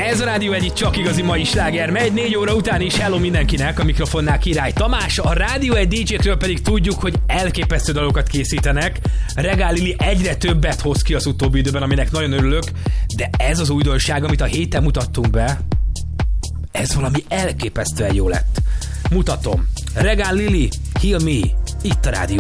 Ez a Rádió Egy csak igazi mai sláger megy, 4 óra után is. Hello mindenkinek, a mikrofonnál Király Tamás, a Rádió Egy DJ-kről pedig tudjuk, hogy elképesztő dalokat készítenek. Regál Lili egyre többet hoz ki az utóbbi időben, aminek nagyon örülök, de ez az újdonság, amit a héten mutattunk be, ez valami elképesztően jó lett. Mutatom. Regál Lili, Heal Me, itt a Rádió